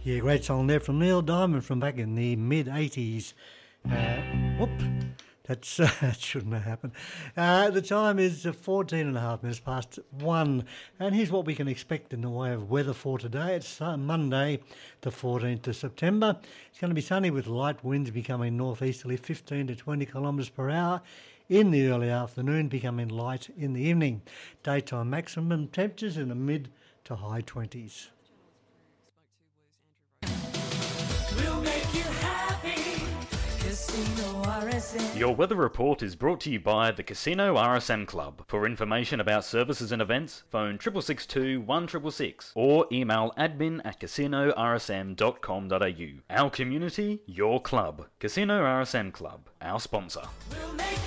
Yeah, great song there from Neil Diamond from back in the mid-80s. That shouldn't have happened. The time is 14 and a half minutes past 1. And here's what we can expect in the way of weather for today. It's Monday, the 14th of September. It's going to be sunny with light winds becoming northeasterly 15 to 20 kilometres per hour in the early afternoon, becoming light in the evening. Daytime maximum temperatures in the mid to high 20s. We'll make you happy. Casino RSM. Your weather report is brought to you by the Casino RSM Club. For information about services and events, phone 6662 1666 or email admin@casinorsm.com.au. Our community, your club. Casino RSM Club, our sponsor. We'll make